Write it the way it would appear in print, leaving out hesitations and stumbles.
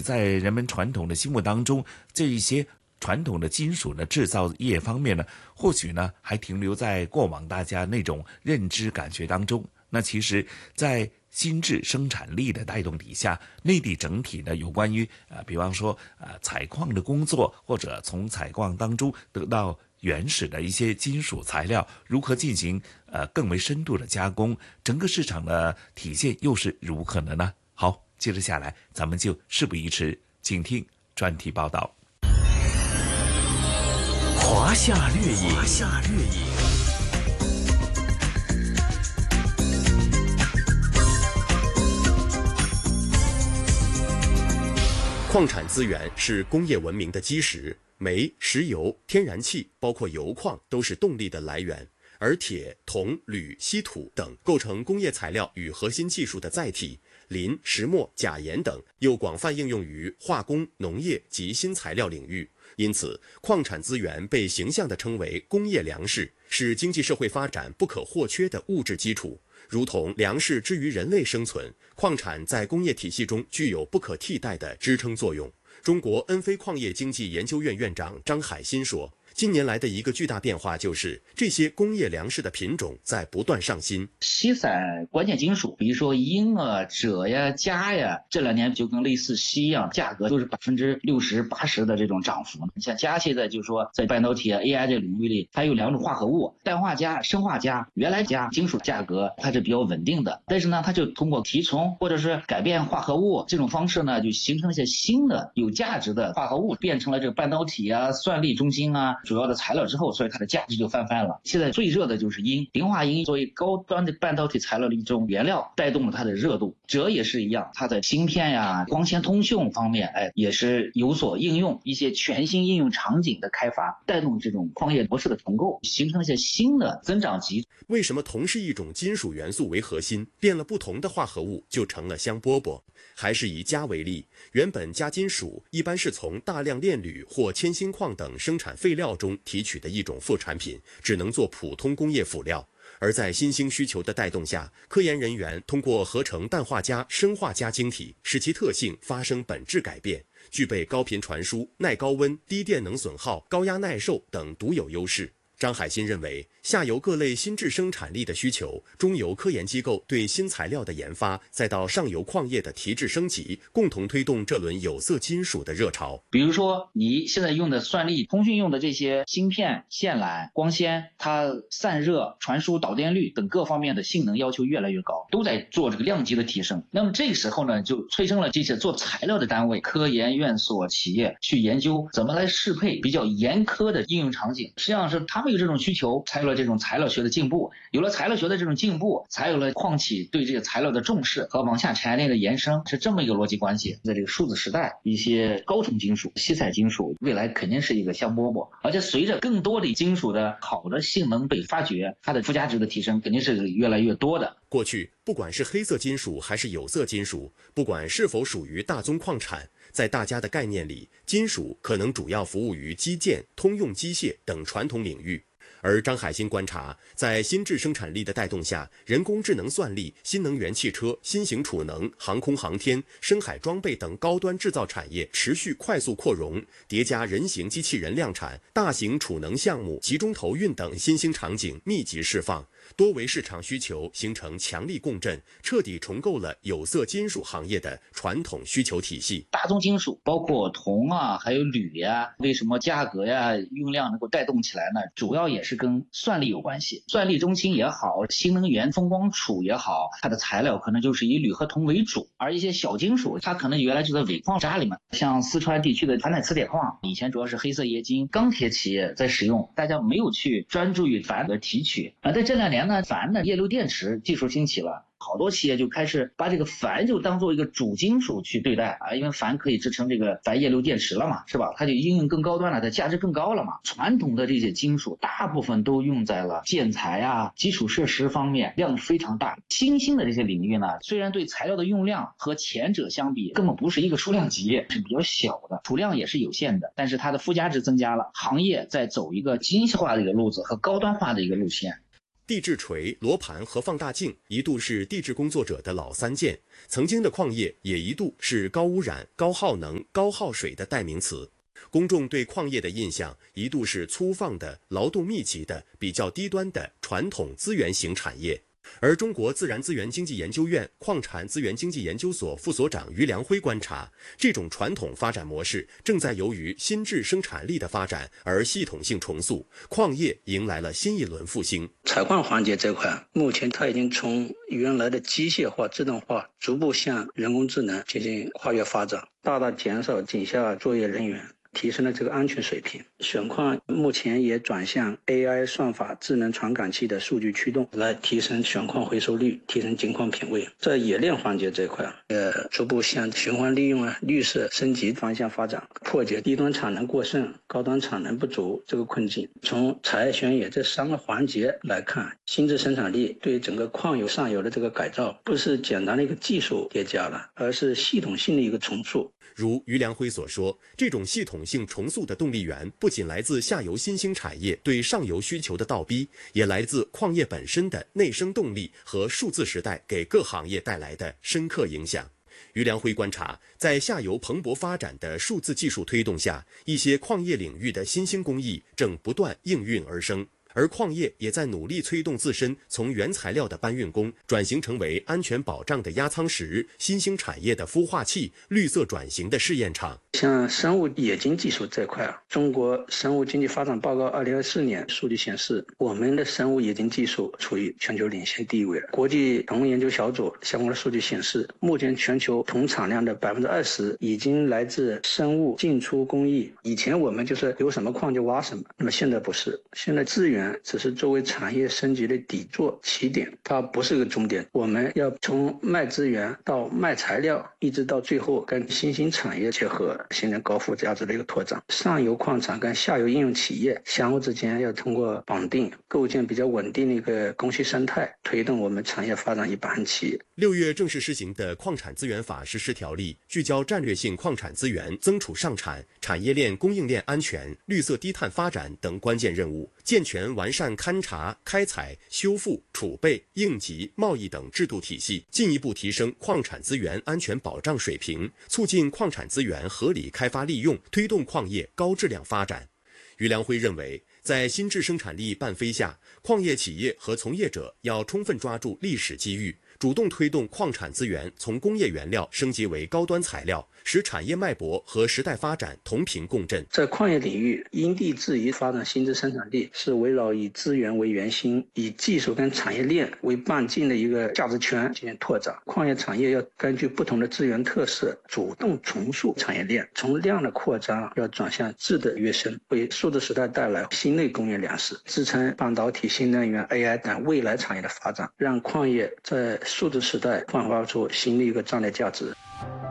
在人们传统的心目当中，这一些传统的金属的制造业方面呢，或许呢还停留在过往大家那种认知感觉当中。那其实在新质生产力的带动底下，内地整体呢有关于比方说采矿的工作，或者从采矿当中得到原始的一些金属材料如何进行更为深度的加工，整个市场的体现又是如何的呢？好，接着下来咱们就事不宜迟，请听专题报道。 华夏掠影，矿产资源是工业文明的基石，煤、石油、天然气，包括油矿都是动力的来源，而铁、铜、铝、稀土等构成工业材料与核心技术的载体，磷、石墨、钾盐等又广泛应用于化工、农业及新材料领域。因此，矿产资源被形象地称为工业粮食，是经济社会发展不可或缺的物质基础。如同粮食之于人类生存，矿产在工业体系中具有不可替代的支撑作用。中国恩菲矿业经济研究院院长张海新说，近年来的一个巨大变化就是这些工业粮食的品种在不断上新。 稀散关键金属，比如说铟啊、锗呀、镓呀，这2年就跟类似锡一样，价格都是60%、80%的这种涨幅。你像镓现在就是说在半导体啊、AI 这个领域里，它有2种化合物，氮化镓、砷化镓。原来镓金属价格它是比较稳定的，但是呢，它就通过提纯或者是改变化合物这种方式呢，就形成一些新的有价值的化合物，变成了这个半导体啊、算力中心啊主要的材料之后，所以它的价值就翻番了。现在最热的就是铟，磷化铟作为高端的半导体材料的一种原料，带动了它的热度。锗也是一样，它在芯片呀、光纤通讯方面，也是有所应用，一些全新应用场景的开发，带动这种矿业模式的重构，形成一些新的增长极。 为什么同是一种金属元素为核心，变了不同的化合物就成了香饽饽？还是以镓为例，原本镓金属一般是从大量炼铝或铅锌矿等生产废料中提取的一种副产品，只能做普通工业辅料。而在新兴需求的带动下，科研人员通过合成氮化镓、砷化镓晶体，使其特性发生本质改变，具备高频传输、耐高温、低电能损耗、高压耐受等独有优势。张海新认为，下游各类新质生产力的需求，中游科研机构对新材料的研发，再到上游矿业的提质升级，共同推动这轮有色金属的热潮。 比如说，你现在用的算力、通讯用的这些芯片、线缆、光纤，它散热、传输、导电率等各方面的性能要求越来越高，都在做这个量级的提升。那么这个时候呢，就催生了这些做材料的单位、科研院所、企业去研究怎么来适配比较严苛的应用场景。实际上是他们有这种需求，才有了这种材料学的进步。有了材料学的这种进步，才有了矿企对这个材料的重视和往下产业链的延伸，是这么一个逻辑关系。在这个数字时代，一些高纯金属、稀散金属未来肯定是一个香饽饽，而且随着更多的金属的好的性能被发掘，它的附加值的提升肯定是越来越多的。 过去不管是黑色金属还是有色金属，不管是否属于大宗矿产，在大家的概念里，金属可能主要服务于基建、通用机械等传统领域。而张海新观察，在新质生产力的带动下，人工智能算力、新能源汽车、新型储能、航空航天、深海装备等高端制造产业持续快速扩容，叠加人形机器人量产、大型储能项目集中投运等新兴场景密集释放，多维市场需求形成强力共振，彻底重构了有色金属行业的传统需求体系。 大宗金属包括铜啊，还有铝呀，为什么价格呀、用量能够带动起来呢？主要也是跟算力有关系。算力中心也好，新能源风光储也好，它的材料可能就是以铝和铜为主，而一些小金属它可能原来就在伪矿渣里面，像四川地区的钒磁铁矿，以前主要是黑色冶金、钢铁企业在使用，大家没有去专注于钒的提取。在这2年呢，钒的液流电池技术兴起了，好多企业就开始把这个钒就当做一个主金属去对待啊，因为钒可以制成这个钒液流电池了嘛，是吧？它就应用更高端了，它价值更高了嘛。传统的这些金属大部分都用在了建材啊、基础设施方面，量非常大。新兴的这些领域呢，虽然对材料的用量和前者相比根本不是一个数量级，是比较小的，储量也是有限的，但是它的附加值增加了，行业在走一个精细化的一个路子和高端化的一个路线。 地质锤、罗盘和放大镜一度是地质工作者的老三件，曾经的矿业也一度是高污染、高耗能、高耗水的代名词。公众对矿业的印象一度是粗放的、劳动密集的、比较低端的传统资源型产业。而中国自然资源经济研究院矿产资源经济研究所副所长于良辉观察，这种传统发展模式正在由于新质生产力的发展而系统性重塑，矿业迎来了新一轮复兴。 采矿环节这块，目前它已经从原来的机械化、自动化，逐步向人工智能进行跨越发展，大大减少井下作业人员，提升了这个安全水平。选矿目前也转向 AI 算法、智能传感器的数据驱动，来提升选矿回收率，提升金矿品位。在冶炼环节这块，逐步向循环利用、绿色升级方向发展，破解低端产能过剩、高端产能不足这个困境。从采选冶这3个环节来看，新质生产力对整个矿有上游的这个改造，不是简单的一个技术叠加了，而是系统性的一个重塑。 如于良辉所说，这种系统性重塑的动力源不仅来自下游新兴产业对上游需求的倒逼，也来自矿业本身的内生动力和数字时代给各行业带来的深刻影响。于良辉观察，在下游蓬勃发展的数字技术推动下，一些矿业领域的新兴工艺正不断应运而生。而矿业也在努力催动自身从原材料的搬运工转型成为安全保障的压舱石、新兴产业的孵化器、绿色转型的试验场。 像生物冶金技术这块中国生物经济发展报告2024年数据显示，我们的生物冶金技术处于全球领先地位。国际铜研究小组相关的数据显示，目前全球铜产量的20%已经来自生物进出工艺。以前我们就是有什么矿就挖什么，那么现在不是，现在资源只是作为产业升级的底座起点，它不是个终点。我们要从卖资源到卖材料，一直到最后跟新兴产业结合，形成高附加值的一个拓展。上游矿产跟下游应用企业相互之间要通过绑定，构建比较稳定的一个供需生态，推动我们产业发展一盘棋。 6月正式施行的矿产资源法实施条例，聚焦战略性矿产资源增储上产、产业链供应链安全、绿色低碳发展等关键任务，健全完善勘察、开采、修复、储备、应急、贸易等制度体系，进一步提升矿产资源安全保障水平，促进矿产资源合理开发利用，推动矿业高质量发展。于良辉认为，在新质生产力伴飞下，矿业企业和从业者要充分抓住历史机遇，主动推动矿产资源从工业原料升级为高端材料，使产业脉搏和时代发展同频共振。 在矿业领域，因地制宜发展新质生产力，是围绕以资源为圆心，以技术跟产业链为半径的一个价值圈进行拓展。矿业产业要根据不同的资源特色，主动重塑产业链，从量的扩张要转向质的跃升，为数字时代带来新类工业粮食，支撑半导体、新能源、AI 等未来产业的发展，让矿业在数字时代焕发出新的一个战略价值。